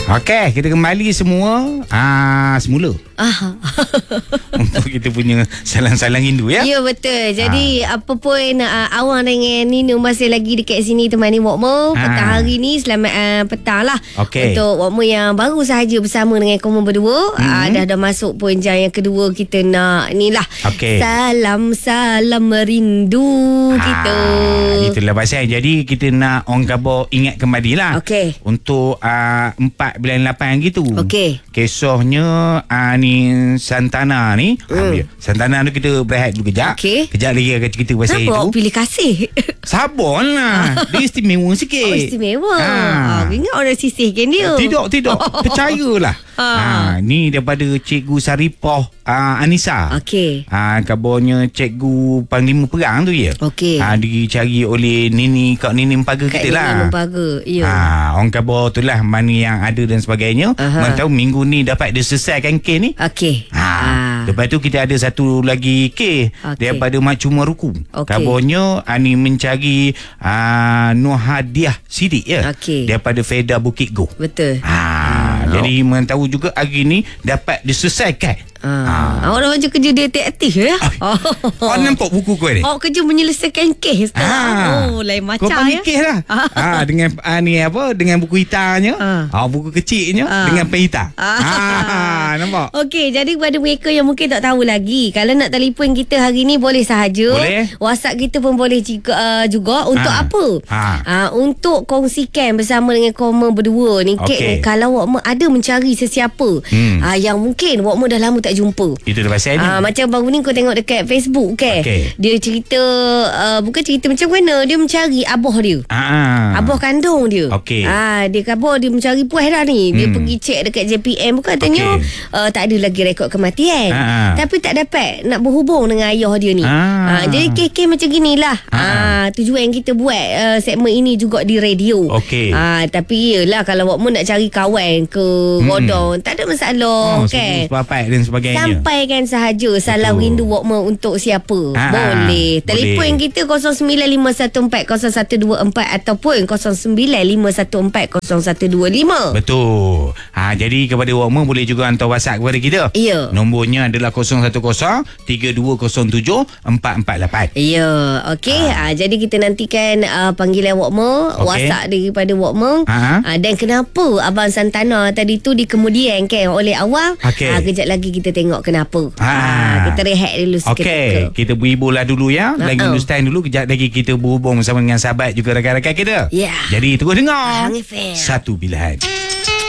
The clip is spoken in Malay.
Okey, kita kembali semua semula. Untuk kita punya salang-salang rindu ya. Ya, betul. Jadi apa pun awang dengan Nino masih lagi dekat sini temani Wokmo petang hari ni. Selamat petang lah. Untuk Wokmo yang baru sahaja bersama dengan kamu berdua. Dah masuk pun jam yang kedua. Kita nak ni lah. Salam merindu kita. Itulah pasal. Jadi kita nak orang khabar ingat kembali lah. Untuk 4 bulan 8 gitu. Kisahnya ni Santana ni. Santana tu kita berehat dulu kejap. Kejap lagi akan cerita pasal itu. Kenapa pilih kasih? Sabarlah. Dia istimewa sikit. Istimewa. Ingat orang sisihkan dia. Tidak. Percayalah. Ni daripada Cikgu Saripah Anissa. Kabarnya Cikgu Panglima Perang tu ya. Dicari oleh Kak Nini Mempaga kita lah. Nini Mempaga. Orang khabar tu lah mana yang ada dan sebagainya. Mana tahu minggu ni dapat dia selesaikan kes ni. Lepas tu kita ada satu lagi kes daripada Mak Cuma Ruku. Kabarnya ni mencari Nurhadiah Sidik ya. Daripada Feda Bukit Go. Betul. Jadi tahu juga hari ni dapat diselesaikan. Awak macam kerja detektif ya? Awak nampak buku kau ni? Awak kerja menyelesaikan kes sekarang. Lain macam kau panggil ya? Kes lah. Dengan ni apa? Dengan buku hitamnya. Buku kecilnya dengan pen hitam. Nampak? Okey, jadi kepada mereka yang mungkin tak tahu lagi, kalau nak telefon kita hari ni boleh sahaja. WhatsApp kita pun boleh juga. Untuk apa? Untuk kongsikan bersama dengan Wokmo berdua ni. Kalau Wokmo ada mencari sesiapa yang mungkin Wokmo dah lama tak jumpa. Itu dah pasal ni. Macam baru ni kau tengok dekat Facebook dia cerita bukan cerita macam mana dia mencari abah dia. Abah kandung dia. Dia khabar dia mencari puas dah ni. Dia pergi cek dekat JPM katanya tak ada lagi rekod kematian. Tapi tak dapat nak berhubung dengan ayah dia ni. Jadi kes-kes macam ginilah. Tujuan kita buat segmen ini juga di radio. Tapi yelah kalau Wokmo nak cari kawan ke Rodong tak ada masalah kan. Dan sebagainya. Sampaikan sahaja salam rindu Wokmo untuk siapa. Boleh. Telefon kita 0951401124 ataupun 0951401125. Betul. Jadi kepada Wokmo boleh juga hantar WhatsApp kepada kita. Nombornya adalah 0103207448. Jadi kita nantikan panggilan Wokmo, WhatsApp daripada Wokmo. Dan kenapa Abang Santana tadi tu dikemudiankan oleh awal. Kejap lagi kita tengok kenapa. Kita rehat dulu seketika. Kita berhibur lah dulu ya. Lagi Hindustan dulu. Kejap lagi kita berhubung bersama dengan sahabat juga rakan-rakan kita. Jadi terus dengar Satu Pilihan.